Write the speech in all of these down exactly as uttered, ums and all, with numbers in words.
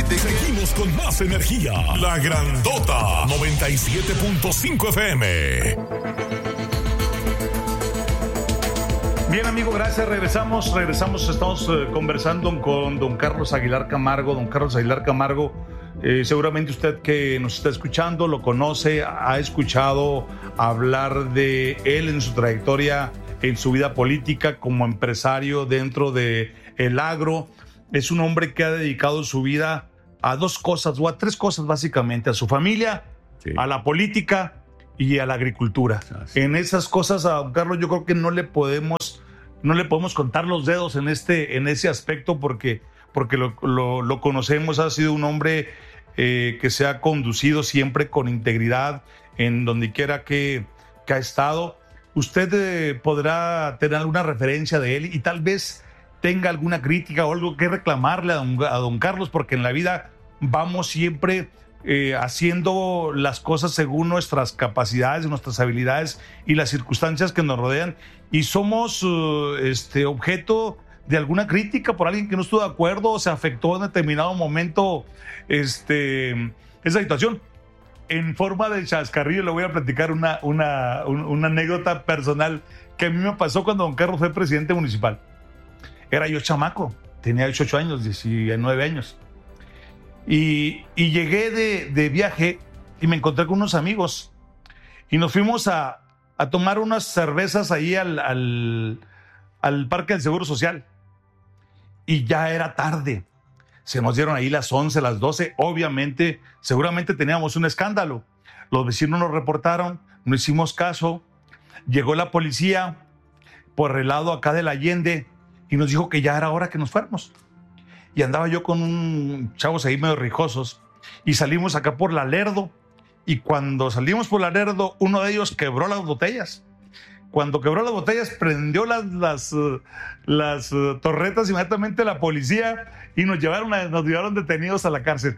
Seguimos con más energía. La Grandota noventa y siete punto cinco F M. Bien, amigo, gracias. Regresamos, regresamos. Estamos eh, conversando con don Carlos Aguilar Camargo. Don Carlos Aguilar Camargo, eh, seguramente usted que nos está escuchando lo conoce, ha escuchado hablar de él en su trayectoria, en su vida política como empresario dentro de el agro. Es un hombre que ha dedicado su vida a dos cosas, o a tres cosas básicamente: a su familia, sí, a la política y a la agricultura. Así. En esas cosas, a don Carlos, yo creo que no le podemos, no le podemos contar los dedos en este, en ese aspecto, porque, porque lo, lo, lo conocemos. Ha sido un hombre eh, que se ha conducido siempre con integridad en donde quiera que, que ha estado. Usted eh, podrá tener alguna referencia de él y tal vez tenga alguna crítica o algo que reclamarle a don, a don Carlos, porque en la vida vamos siempre eh, haciendo las cosas según nuestras capacidades, nuestras habilidades y las circunstancias que nos rodean, y somos uh, este, objeto de alguna crítica por alguien que no estuvo de acuerdo o se afectó en determinado momento este, esa situación. En forma de chascarrillo le voy a platicar una, una, un, una anécdota personal que a mí me pasó cuando don Carlos fue presidente municipal. Era yo chamaco, tenía dieciocho años, diecinueve años. Y, y llegué de, de viaje y me encontré con unos amigos. Y nos fuimos a, a tomar unas cervezas ahí al, al, al Parque del Seguro Social. Y ya era tarde. Se nos dieron ahí las once, las doce. Obviamente, seguramente teníamos un escándalo. Los vecinos nos reportaron, no hicimos caso. Llegó la policía por el lado acá del Allende y nos dijo que ya era hora que nos fuéramos. Y andaba yo con un chavos ahí medio rijosos y salimos acá por la Lerdo. Y cuando salimos por la Lerdo, uno de ellos quebró las botellas. Cuando quebró las botellas, prendió las, las, uh, las uh, torretas, inmediatamente la policía, y nos llevaron, a, nos llevaron detenidos a la cárcel.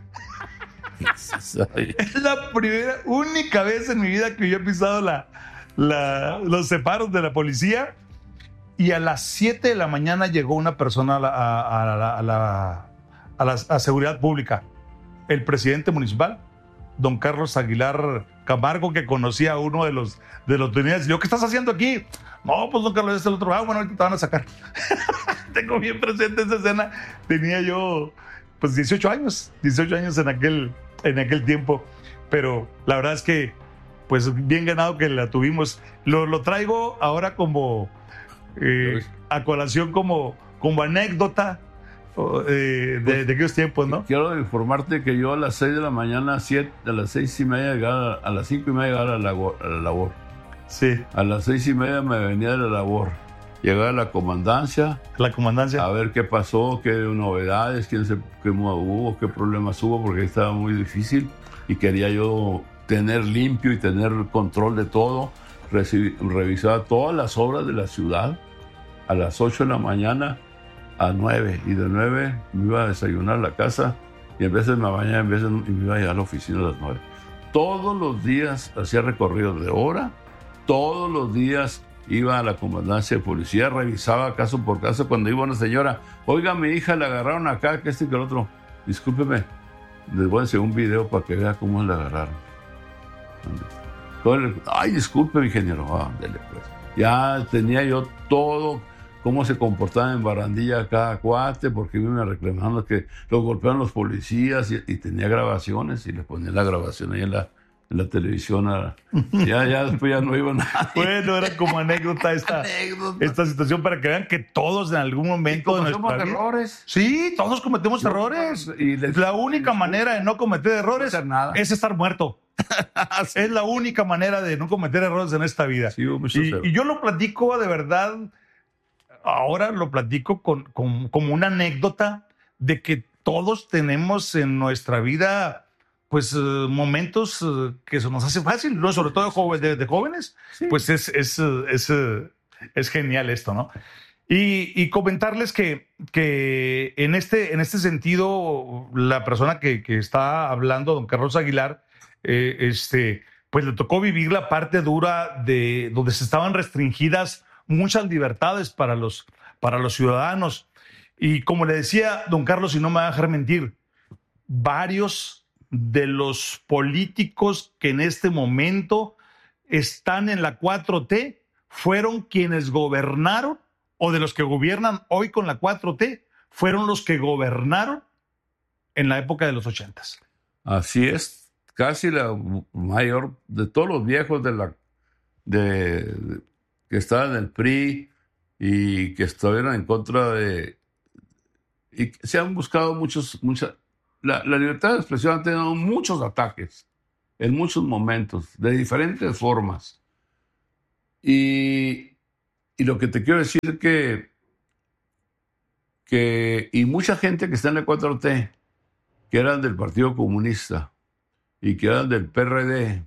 Es la primera, única vez en mi vida que yo he pisado la, la, los separos de la policía. Y a las siete de la mañana llegó una persona a la, a, a la, a la, a la a seguridad pública, el presidente municipal, don Carlos Aguilar Camargo, que conocía a uno de los de los tenientes. Yo, ¿qué estás haciendo aquí? No, pues don Carlos, este es el otro. Ah, bueno, ahorita te van a sacar. Tengo bien presente esa escena. Tenía yo, pues, dieciocho años, dieciocho años en aquel, en aquel tiempo. Pero la verdad es que, pues, bien ganado que la tuvimos. Lo, lo traigo ahora como... Eh, a colación como, como anécdota eh, de, de aquellos tiempos, ¿no? Quiero informarte que yo a las seis de la mañana, siete, a las seis y media llegaba, a las cinco y media llegaba a la, a la labor. Sí. A las seis y media me venía de la labor. Llegaba a la comandancia. La comandancia. A ver qué pasó, qué novedades, quién se, qué hubo, qué problemas hubo, porque estaba muy difícil y quería yo tener limpio y tener control de todo. Recibí, revisaba todas las obras de la ciudad a las ocho de la mañana a nueve, y de nueve me iba a desayunar a la casa y en veces me bañaba, en veces y me iba a llegar a la oficina a las nueve. Todos los días hacía recorridos de hora, todos los días iba a la comandancia de policía, revisaba caso por caso. Cuando iba una señora, oiga, mi hija la agarraron acá, que este y que el otro, discúlpeme, les voy a hacer un video para que vea cómo la agarraron. Ay, disculpe, ingeniero. Ah, dele, pues. Ya tenía yo todo, cómo se comportaba en barandilla cada cuate, porque iban reclamando que lo golpeaban los policías, y, y tenía grabaciones y le ponía la grabación ahí en la, en la televisión. A, ya, ya después ya no iba nada. Bueno, era como anécdota esta, anécdota. esta situación, para que vean que todos en algún momento de nuestra vida... errores. Sí, todos cometemos yo, errores. Y les, la única les, manera de no cometer errores no nada. es estar muerto. Sí. Es la única manera de no cometer errores en esta vida. Sí, y, y yo lo platico de verdad, ahora lo platico con, con, como una anécdota de que todos tenemos en nuestra vida pues uh, momentos uh, que se nos hace fácil, ¿no? Sobre todo de, joven, de, de jóvenes, sí. Pues es, es, es, es, es genial esto, ¿no? Y, y comentarles que, que en, este, en este sentido, la persona que, que está hablando, don Carlos Aguilar, Eh, este, pues le tocó vivir la parte dura de donde se estaban restringidas muchas libertades para los, para los ciudadanos. Y como le decía don Carlos, y no me va a dejar mentir, varios de los políticos que en este momento están en la cuatro T fueron quienes gobernaron, o de los que gobiernan hoy con la cuatro T, fueron los que gobernaron en la época de los ochentas. Así es, casi la mayor de todos los viejos de la de, de que estaban en el P R I y que estuvieron en contra de, y se han buscado muchos, muchas, la, la libertad de expresión ha tenido muchos ataques en muchos momentos, de diferentes formas. Y, y lo que te quiero decir es que, que, y mucha gente que está en la cuatro T, que eran del Partido Comunista y que eran del P R D,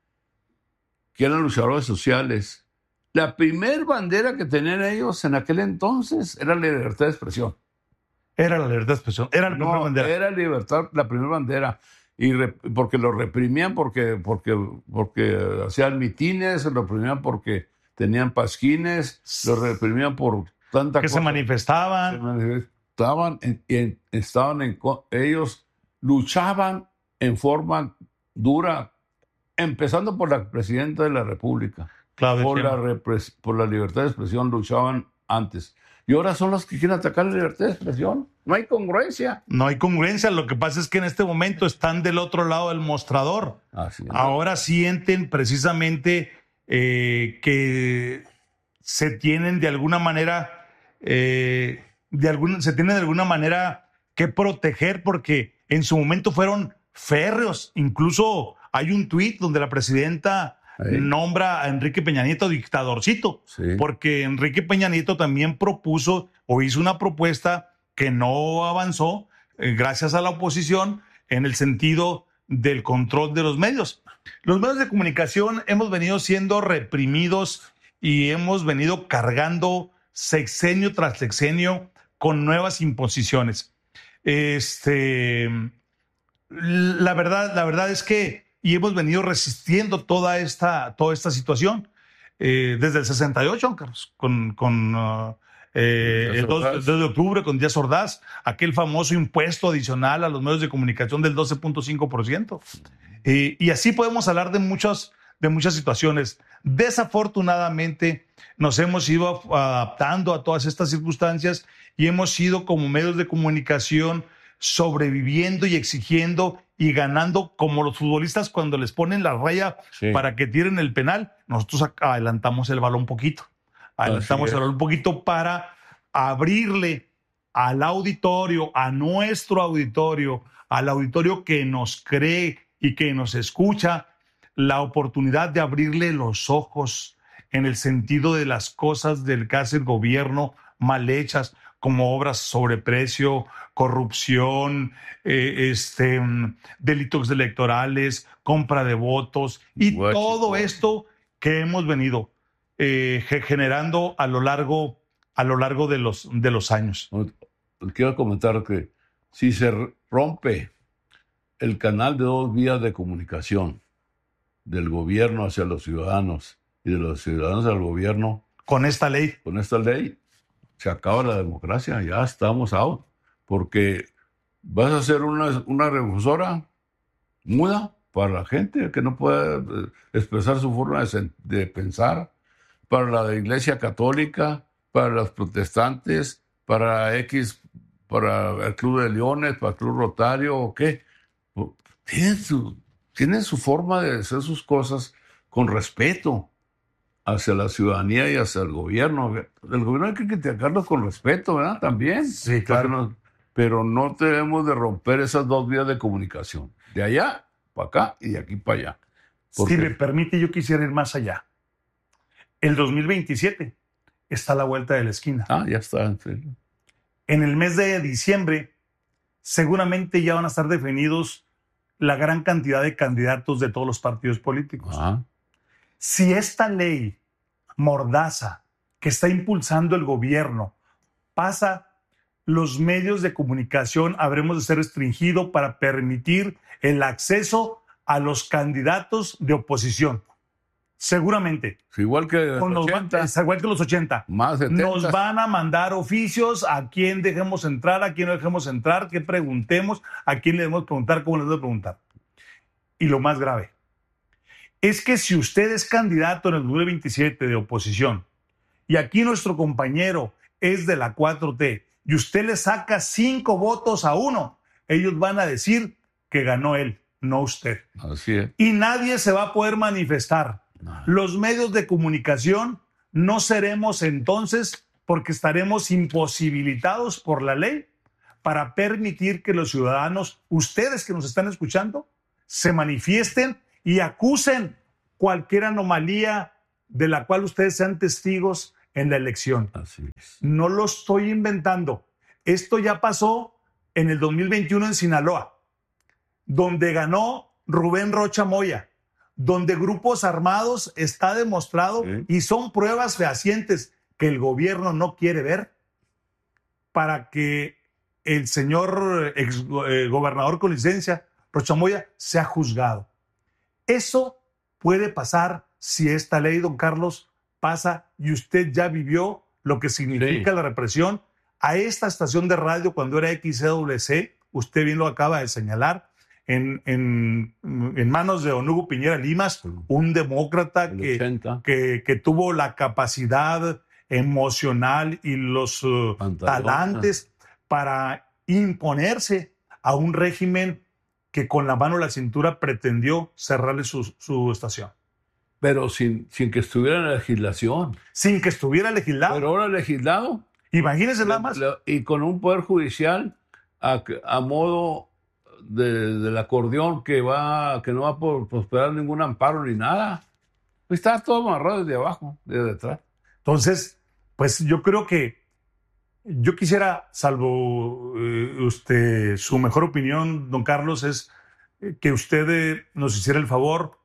que eran luchadores sociales, la primer bandera que tenían ellos en aquel entonces era la libertad de expresión. Era la libertad de expresión, era la primera no, bandera. Era libertad, la primera bandera. Y re, porque lo reprimían, porque, porque, porque hacían mitines, lo reprimían porque tenían pasquines, lo reprimían por tanta que cosa. se manifestaban. Se manifestaban, en, en, estaban en, ellos luchaban en forma dura, empezando por la presidenta de la República. Claro, por, la repres, por la libertad de expresión luchaban antes. Y ahora son los que quieren atacar la libertad de expresión. No hay congruencia. No hay congruencia. Lo que pasa es que en este momento están del otro lado del mostrador. Así es. Ahora sienten precisamente eh, que se tienen de alguna manera, eh, de alguna, se tienen de alguna manera que proteger, porque en su momento fueron férreos. Incluso hay un tuit donde la presidenta Ahí. nombra a Enrique Peña Nieto dictadorcito, sí. porque Enrique Peña Nieto también propuso o hizo una propuesta que no avanzó eh, gracias a la oposición en el sentido del control de los medios. Los medios de comunicación hemos venido siendo reprimidos y hemos venido cargando sexenio tras sexenio con nuevas imposiciones. Este, la verdad, la verdad es que y hemos venido resistiendo toda esta, toda esta situación eh, desde el sesenta y ocho, Carlos, con, con uh, eh, el dos de octubre, con Díaz Ordaz, aquel famoso impuesto adicional a los medios de comunicación del doce punto cinco por ciento. Eh, y así podemos hablar de muchas, de muchas situaciones. Desafortunadamente, nos hemos ido adaptando a todas estas circunstancias y hemos ido como medios de comunicación sobreviviendo y exigiendo y ganando, como los futbolistas cuando les ponen la raya sí. para que tiren el penal. Nosotros adelantamos el balón un poquito. Adelantamos el balón un poquito para abrirle al auditorio, a nuestro auditorio, al auditorio que nos cree y que nos escucha, la oportunidad de abrirle los ojos en el sentido de las cosas del que hace el gobierno mal hechas, como obras sobreprecio, corrupción, eh, este, delitos electorales, compra de votos y Guachi, todo guachi. esto que hemos venido eh, generando a lo largo, a lo largo de los, de los años. Quiero comentar que si se rompe el canal de dos vías de comunicación del gobierno hacia los ciudadanos y de los ciudadanos al gobierno, con esta ley, con esta ley, se acaba la democracia, ya estamos out, porque vas a hacer una, una radiodifusora muda para la gente que no puede expresar su forma de, de pensar, para la Iglesia Católica, para los protestantes, para X, para el Club de Leones, para el Club Rotario, ¿o qué? Tienen su, tienen su forma de hacer sus cosas con respeto hacia la ciudadanía y hacia el gobierno. El gobierno hay que criticarlo con respeto, ¿verdad? También. Sí, claro. No, pero no debemos de romper esas dos vías de comunicación. De allá para acá y de aquí para allá. Si me permite, yo quisiera ir más allá. El dos mil veintisiete está a la vuelta de la esquina. Ah, ya está. En serio. En el mes de diciembre, seguramente ya van a estar definidos la gran cantidad de candidatos de todos los partidos políticos. Ah. Si esta ley mordaza que está impulsando el gobierno pasa, los medios de comunicación habremos de ser restringidos para permitir el acceso a los candidatos de oposición. Seguramente. Igual que los Con los, ochenta. igual que los ochenta. Más setenta. Nos van a mandar oficios a quién dejemos entrar, a quién no dejemos entrar, qué preguntemos, a quién le debemos preguntar, cómo le debemos preguntar. Y lo más grave es que si usted es candidato en el dos mil veintisiete de oposición y aquí nuestro compañero es de la cuatro T y usted le saca cinco votos a uno, ellos van a decir que ganó él, no usted. Así es. Y nadie se va a poder manifestar. No. Los medios de comunicación no seremos entonces, porque estaremos imposibilitados por la ley para permitir que los ciudadanos, ustedes que nos están escuchando, se manifiesten y acusen cualquier anomalía de la cual ustedes sean testigos en la elección. Así es. No lo estoy inventando. Esto ya pasó en el dos mil veintiuno en Sinaloa, donde ganó Rubén Rocha Moya, donde grupos armados está demostrado ¿Sí? y son pruebas fehacientes que el gobierno no quiere ver para que el señor ex eh, gobernador con licencia, Rocha Moya, sea juzgado. Eso puede pasar si esta ley, don Carlos, pasa y usted ya vivió lo que significa sí. la represión a esta estación de radio cuando era X C W C, usted bien lo acaba de señalar, en, en, en manos de don Hugo Piñera Limas, un demócrata que, que, que tuvo la capacidad emocional y los uh, talantes para imponerse a un régimen que con la mano en la cintura pretendió cerrarle su, su estación. Pero sin, sin que estuviera en la legislación. Sin que estuviera legislado. Pero ahora legislado. Imagínense nada más. Y con un poder judicial a, a modo de, del acordeón que, va, que no va a prosperar ningún amparo ni nada. Pues está todo amarrado desde abajo, desde detrás. Entonces, pues yo creo que yo quisiera, salvo eh, usted, su mejor opinión, don Carlos, es que usted eh, nos hiciera el favor,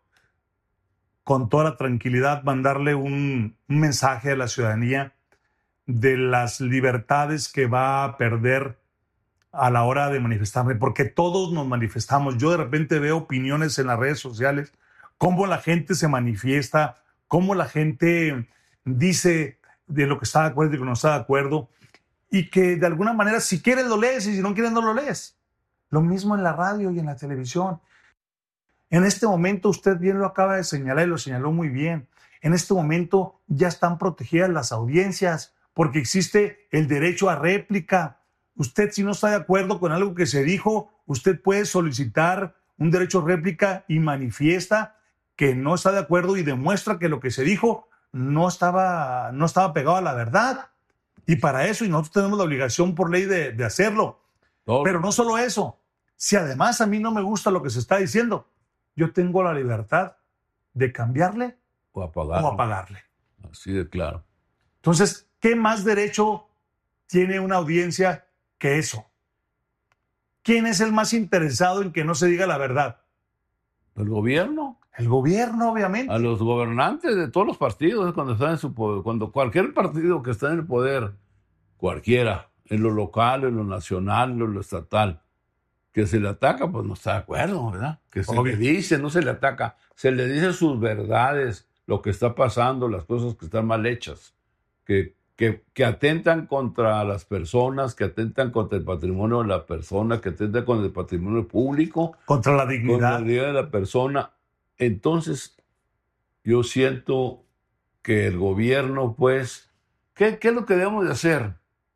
con toda la tranquilidad, mandarle un, un mensaje a la ciudadanía de las libertades que va a perder a la hora de manifestarme, porque todos nos manifestamos. Yo de repente veo opiniones en las redes sociales, cómo la gente se manifiesta, cómo la gente dice de lo que está de acuerdo y que no está de acuerdo, y que de alguna manera si quieres lo lees y si no quieres no lo lees. Lo mismo en la radio y en la televisión. En este momento, usted bien lo acaba de señalar y lo señaló muy bien, en este momento ya están protegidas las audiencias porque existe el derecho a réplica. Usted, si no está de acuerdo con algo que se dijo, usted puede solicitar un derecho a réplica y manifiesta que no está de acuerdo y demuestra que lo que se dijo no estaba, no estaba pegado a la verdad. Y para eso, y nosotros tenemos la obligación por ley de, de hacerlo. Todo. Pero no solo eso, si además a mí no me gusta lo que se está diciendo, yo tengo la libertad de cambiarle o apagarle. O apagarle. Así de claro. Entonces, ¿qué más derecho tiene una audiencia que eso? ¿Quién es el más interesado en que no se diga la verdad? ¿El gobierno? El gobierno, obviamente. A los gobernantes de todos los partidos, cuando están en su poder, cuando cualquier partido que está en el poder, cualquiera, en lo local, en lo nacional, en lo estatal, que se le ataca, pues no está de acuerdo, ¿verdad? Que se Obvio. le dice, no se le ataca, se le dice sus verdades, lo que está pasando, las cosas que están mal hechas, que, que, que atentan contra las personas, que atentan contra el patrimonio de la persona, que atentan contra el patrimonio público. Contra la dignidad. Contra la dignidad de la persona. Entonces, yo siento que el gobierno, pues, ¿qué, qué es lo que debemos de hacer?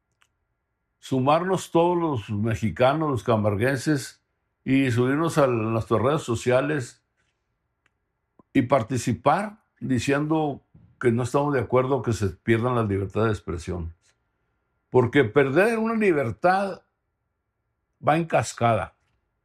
Sumarnos todos los mexicanos, los camarguenses, y subirnos a nuestras redes sociales y participar diciendo que no estamos de acuerdo que se pierdan las libertades de expresión. Porque perder una libertad va en cascada.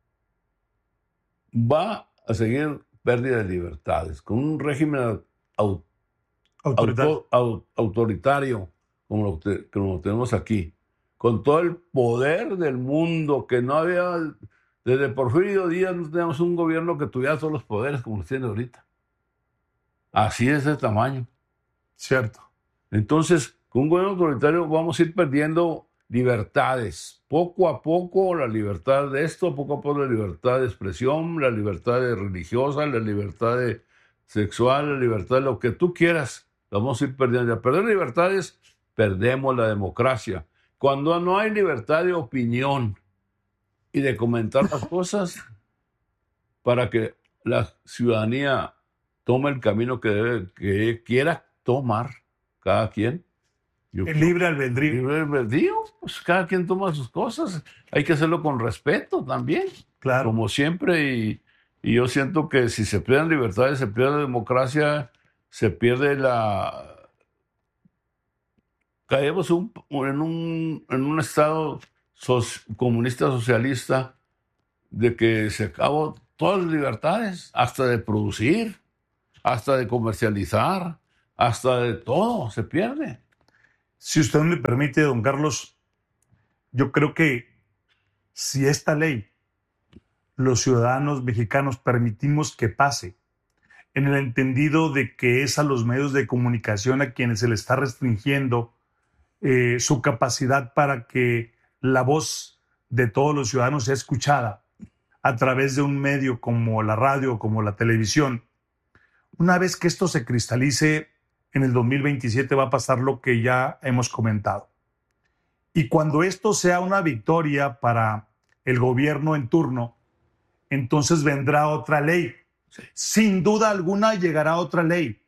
Va a seguir pérdida de libertades. Con un régimen au, autoritario. Auto, autoritario como lo, te, como lo tenemos aquí, con todo el poder del mundo, que no había, desde Porfirio Díaz no teníamos un gobierno que tuviera todos los poderes como los tiene ahorita. Así es de tamaño. Cierto. Entonces, con un gobierno autoritario vamos a ir perdiendo libertades. Poco a poco la libertad de esto, poco a poco la libertad de expresión, la libertad de religiosa, la libertad de sexual, la libertad de lo que tú quieras, la vamos a ir perdiendo. Y a perder libertades, perdemos la democracia. Cuando no hay libertad de opinión y de comentar las cosas para que la ciudadanía tome el camino que, debe, que quiera tomar cada quien. Yo, el libre albedrío. Libre albedrío, pues cada quien toma sus cosas. Hay que hacerlo con respeto también. Claro. Como siempre. Y, y yo siento que si se pierden libertades, se pierde la democracia, se pierde la... Caemos un, en, un, en un estado soci, comunista socialista de que se acabó todas las libertades, hasta de producir, hasta de comercializar, hasta de todo, se pierde. Si usted me permite, don Carlos, yo creo que si esta ley, los ciudadanos mexicanos permitimos que pase, en el entendido de que es a los medios de comunicación a quienes se les está restringiendo eh, su capacidad para que la voz de todos los ciudadanos sea escuchada a través de un medio como la radio, como la televisión. Una vez que esto se cristalice, en el dos mil veintisiete va a pasar lo que ya hemos comentado. Y cuando esto sea una victoria para el gobierno en turno, entonces vendrá otra ley. Sí. Sin duda alguna llegará otra ley.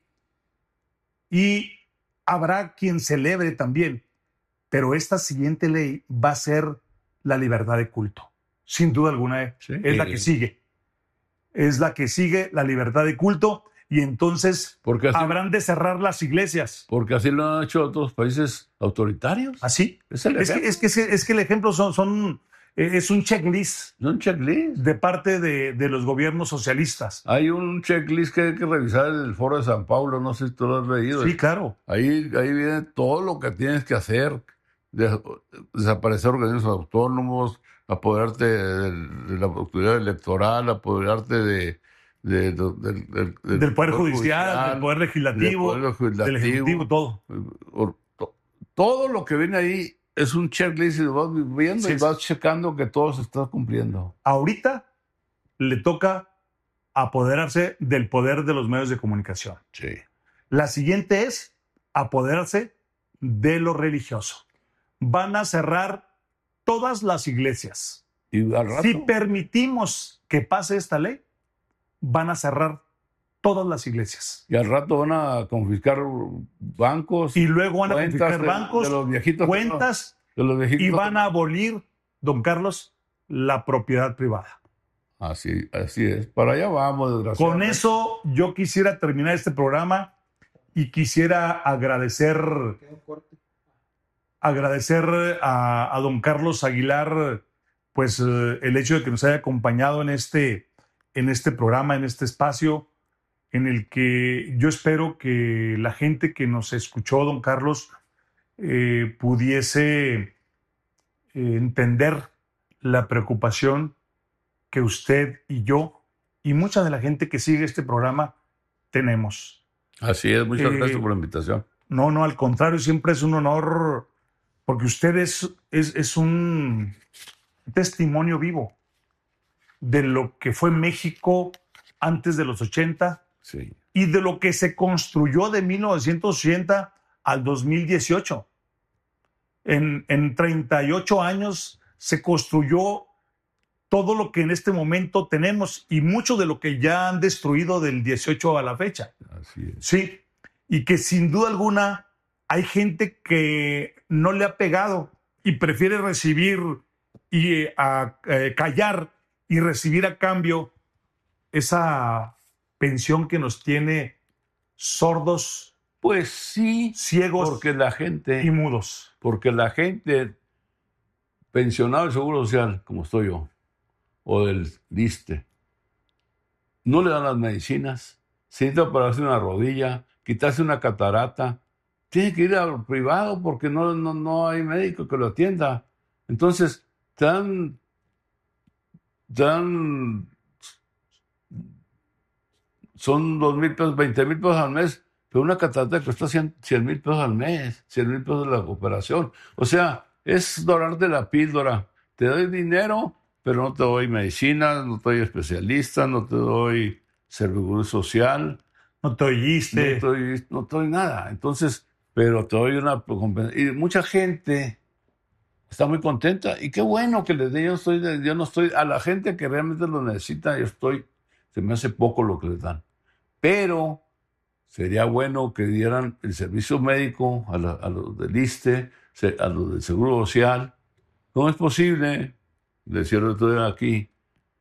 Y habrá quien celebre también. Pero esta siguiente ley va a ser la libertad de culto. Sin duda alguna, sí. es la que sigue. Es la que sigue, la libertad de culto. Y entonces así, habrán de cerrar las iglesias. Porque así lo han hecho otros países autoritarios. ¿Así? Es, el es, que, es, que, es que el ejemplo son, son, es un checklist. Un checklist. De parte de, de los gobiernos socialistas. Hay un checklist que hay que revisar en el Foro de San Pablo, no sé si tú lo has leído. Sí, claro. Ahí, ahí viene todo lo que tienes que hacer. De, desaparecer organismos autónomos, apoderarte de, de la autoridad electoral, apoderarte de... De, de, de, de, de, del Poder Judicial, judicial, del Poder Legislativo, del, poder legislativo, del Ejecutivo, todo. Todo lo que viene ahí es un checklist y lo vas viendo sí, y vas checando que todo se está cumpliendo. Ahorita le toca apoderarse del poder de los medios de comunicación. Sí. La siguiente es apoderarse de lo religioso. Van a cerrar todas las iglesias. ¿Y al rato? Si permitimos que pase esta ley, van a cerrar todas las iglesias. Y al rato van a confiscar bancos. Y luego van a confiscar de, bancos, de los viejitos, cuentas, de los viejitos, y van a abolir, don Carlos, la propiedad privada. Así, así es. Para allá vamos, desgraciadamente. Con eso yo quisiera terminar este programa y quisiera agradecer, agradecer a, a don Carlos Aguilar, pues el hecho de que nos haya acompañado en este en este programa, en este espacio, en el que yo espero que la gente que nos escuchó, don Carlos, eh, pudiese eh, entender la preocupación que usted y yo y mucha de la gente que sigue este programa tenemos. Así es, muchas eh, gracias por la invitación. No, no, al contrario, siempre es un honor, porque usted es, es, es un testimonio vivo de lo que fue México antes de los ochenta sí. y de lo que se construyó de mil novecientos ochenta al dos mil dieciocho. En, en treinta y ocho años se construyó todo lo que en este momento tenemos y mucho de lo que ya han destruido del dieciocho a la fecha. Así es. Sí, y que sin duda alguna hay gente que no le ha pegado y prefiere recibir y a, eh, callar y recibir a cambio esa pensión que nos tiene sordos, pues sí, ciegos, porque la gente y mudos. Porque la gente pensionada del Seguro Social, como estoy yo, o del ISSSTE, no le dan las medicinas, se necesita operarse una rodilla, quitarse una catarata, tiene que ir al privado porque no, no, no hay médico que lo atienda. Entonces, te dan dan son dos mil pesos, veinte mil pesos al mes, pero una catarata cuesta cien mil pesos al mes, cien mil pesos de la operación. O sea, es dorarte la píldora. Te doy dinero, pero no te doy medicina, no te doy especialista, no te doy seguro social, No te oíste. No estoy, no estoy nada. Entonces, pero te doy una... Y mucha gente está muy contenta. Y qué bueno que les dé. Yo, estoy, yo no estoy... A la gente que realmente lo necesita, yo estoy... Se me hace poco lo que les dan. Pero sería bueno que dieran el servicio médico a, la, a los del ISSSTE, a los del Seguro Social. ¿Cómo es posible, decía el otro día aquí,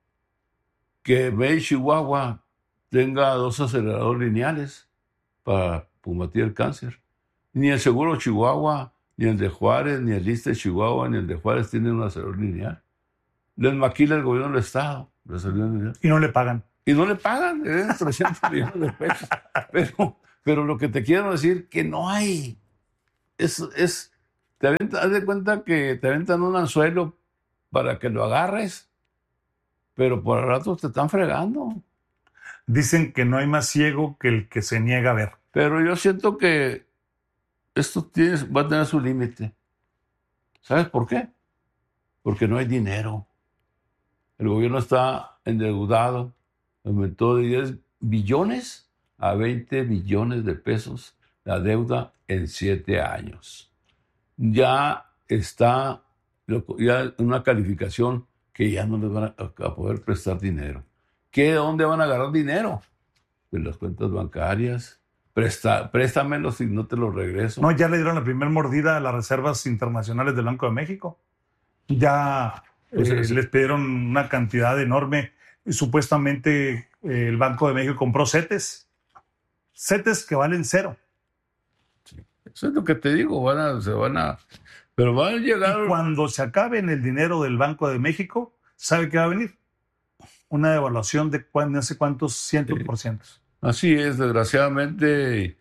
que Bay Chihuahua tenga dos aceleradores lineales para combatir el cáncer? Ni el Seguro Chihuahua, ni el de Juárez, ni el ISSSTE Chihuahua, ni el de Juárez tienen un acelerador lineal. Les maquila el gobierno del Estado. Y no le pagan. Y no le pagan, le den trescientos millones de pesos. Pero, pero lo que te quiero decir que no hay. Es, es, te aventa, haz de cuenta que te aventan un anzuelo para que lo agarres, pero por el rato te están fregando. Dicen que no hay más ciego que el que se niega a ver. Pero yo siento que esto tiene, va a tener su límite. ¿Sabes por qué? Porque no hay dinero. El gobierno está endeudado. Aumentó de diez billones a veinte billones de pesos la deuda en siete años. Ya está ya una calificación que ya no les van a, a poder prestar dinero. ¿Qué, ¿Dónde van a agarrar dinero? De las cuentas bancarias. Presta, préstamelo si no te lo regreso. No, ya le dieron la primera mordida a las reservas internacionales del Banco de México. Ya pues eh, les pidieron una cantidad enorme. Supuestamente eh, el Banco de México compró CETES. CETES que valen cero. Sí. Eso es lo que te digo, van a, se van a... Pero van a llegar... Y cuando se acabe en el dinero del Banco de México, ¿sabe qué va a venir? Una devaluación de no sé cuántos cientos sí. por cientos. Así es, desgraciadamente.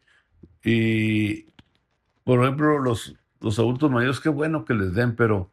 Y, por ejemplo, los, los adultos mayores, qué bueno que les den, pero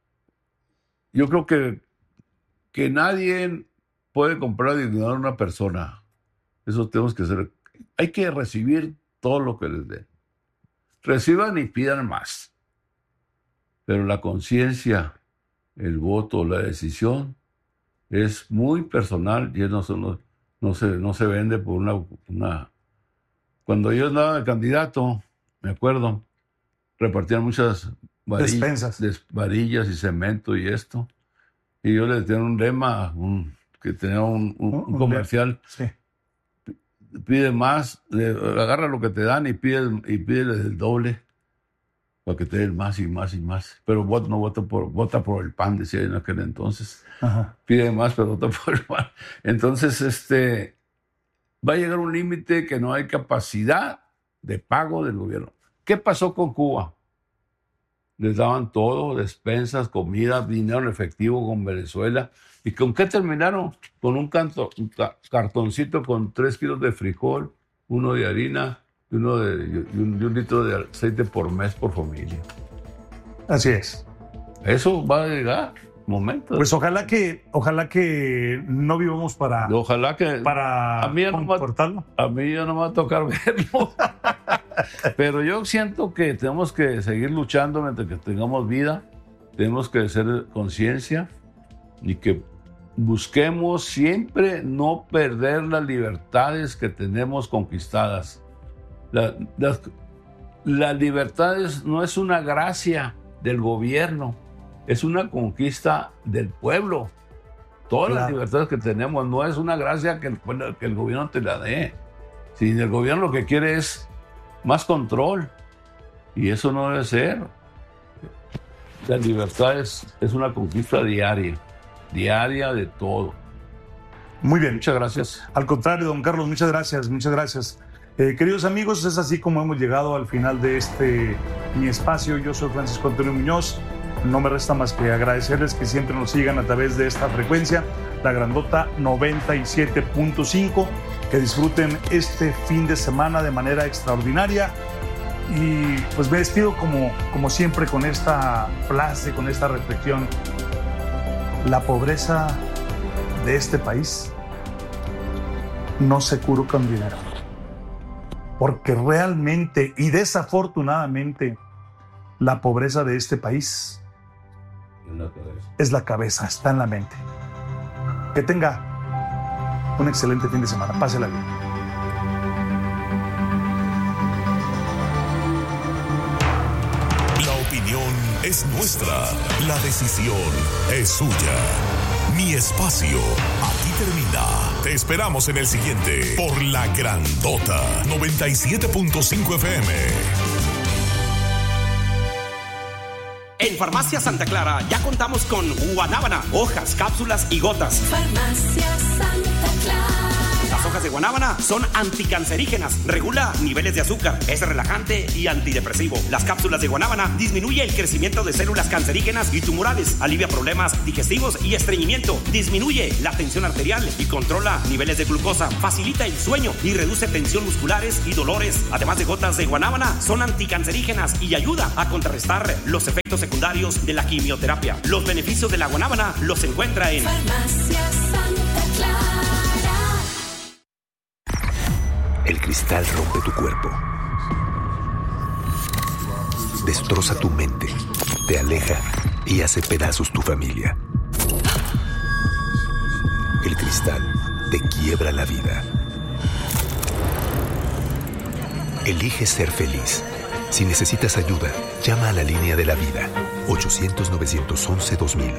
yo creo que, que nadie puede comprar dignidad a una persona. Eso tenemos que hacer. Hay que recibir todo lo que les den. Reciban y pidan más. Pero la conciencia, el voto, la decisión es muy personal y no, no, no, se, no se vende por una, una... Cuando yo andaba de candidato, me acuerdo, repartían muchas varillas, despensas, des, varillas y cemento y esto. Y yo les tenía un lema, un, que tenía un, un, un comercial. Sí. Pide más, de, agarra lo que te dan y pide, y pídele el doble para que te den más y más y más. Pero vota, no vota por, vota por el pan, decía en aquel entonces. Ajá. Pide más, pero vota por el pan. Entonces, este, va a llegar un límite que no hay capacidad de pago del gobierno. ¿Qué pasó con Cuba? Les daban todo, despensas, comida, dinero en efectivo con Venezuela. ¿Y con qué terminaron? Con un, canto, un ca- cartoncito con tres kilos de frijol, uno de harina y, uno de, y, un, y un litro de aceite por mes por familia. Así es. Eso va a llegar, momento. Pues ojalá que, ojalá que no vivamos para, ojalá que para a mí ya no comportarlo. A mí ya no me va a tocar verlo. Pero yo siento que tenemos que seguir luchando mientras que tengamos vida. Tenemos que hacer conciencia y que busquemos siempre no perder las libertades que tenemos conquistadas. La, las, las libertades no es una gracia del gobierno, es una conquista del pueblo. Todas claro. las libertades que tenemos no es una gracia que el, que el gobierno te la dé. Si el gobierno lo que quiere es más control, y eso no debe ser. La libertad es, es una conquista diaria, diaria de todo. Muy bien. Muchas gracias. Al contrario, don Carlos, muchas gracias, muchas gracias. Eh, queridos amigos, es así como hemos llegado al final de este mi espacio. Yo soy Francisco Antonio Muñoz. No me resta más que agradecerles que siempre nos sigan a través de esta frecuencia, la Grandota noventa y siete punto cinco. Que disfruten este fin de semana de manera extraordinaria. Y pues me despido como, como siempre con esta frase, con esta reflexión. La pobreza de este país no se cura con dinero. Porque realmente y desafortunadamente la pobreza de este país es la cabeza, está en la mente. Que tenga un excelente fin de semana. Pásela bien. es nuestra. La decisión es suya. Mi espacio aquí termina. Te esperamos en el siguiente por La Grandota noventa y siete punto cinco F M. En Farmacia Santa Clara ya contamos con guanábana, hojas, cápsulas y gotas. Farmacia Santa Clara. Las hojas de guanábana son anticancerígenas, regula niveles de azúcar, es relajante y antidepresivo. Las cápsulas de guanábana disminuye el crecimiento de células cancerígenas y tumorales, alivia problemas digestivos y estreñimiento, disminuye la tensión arterial y controla niveles de glucosa, facilita el sueño y reduce tensión musculares y dolores. Además de gotas de guanábana, son anticancerígenas y ayuda a contrarrestar los efectos secundarios de la quimioterapia. Los beneficios de la guanábana los encuentra en Farmacia Santa Clara. El cristal rompe tu cuerpo, destroza tu mente, te aleja y hace pedazos tu familia. El cristal te quiebra la vida. Elige ser feliz. Si necesitas ayuda, llama a la línea de la vida. ochocientos, novecientos once, dos mil.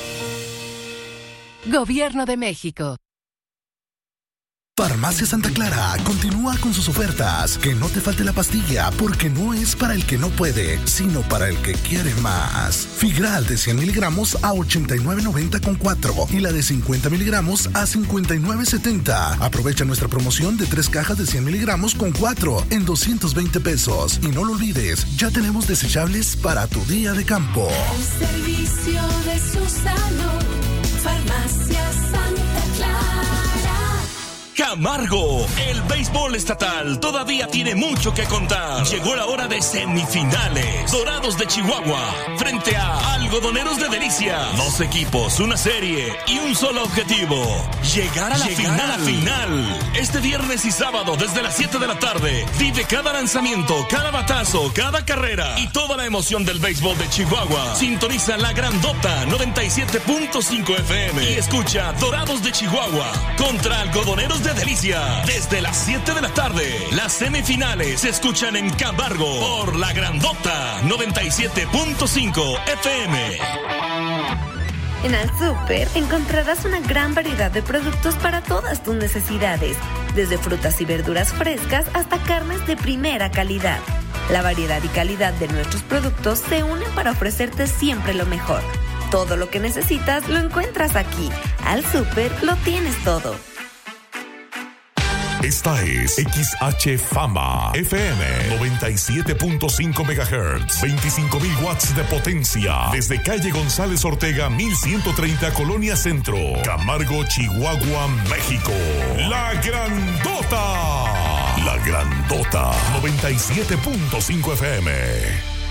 Gobierno de México. Farmacia Santa Clara continúa con sus ofertas. Que no te falte la pastilla, porque no es para el que no puede, sino para el que quiere más. Figral de cien miligramos a ochenta y nueve noventa con cuatro y la de cincuenta miligramos a cincuenta y nueve setenta. Aprovecha nuestra promoción de tres cajas de cien miligramos con cuatro en doscientos veinte pesos. Y no lo olvides, ya tenemos desechables para tu día de campo. El servicio de su salud. Farmacia Santa Clara. Camargo, el béisbol estatal todavía tiene mucho que contar. Llegó la hora de semifinales. Dorados de Chihuahua frente a Algodoneros de Delicia. Dos equipos, una serie y un solo objetivo: llegar a la Llegar final. a la final. Este viernes y sábado desde las siete de la tarde vive cada lanzamiento, cada batazo, cada carrera y toda la emoción del béisbol de Chihuahua. Sintoniza La Grandota noventa y siete punto cinco F M y escucha Dorados de Chihuahua contra Algodoneros de Delicia desde las siete de la tarde. Las semifinales se escuchan en Camargo por La Grandota noventa y siete punto cinco F M. En Al Súper encontrarás una gran variedad de productos para todas tus necesidades, desde frutas y verduras frescas hasta carnes de primera calidad. La variedad y calidad de nuestros productos se unen para ofrecerte siempre lo mejor. Todo lo que necesitas lo encuentras aquí. Al Súper lo tienes todo. Esta es X H Fama F M noventa y siete punto cinco megahertz, veinticinco mil watts de potencia, desde calle González Ortega mil ciento treinta, Colonia Centro, Camargo, Chihuahua, México. La Grandota. La Grandota noventa y siete punto cinco F M.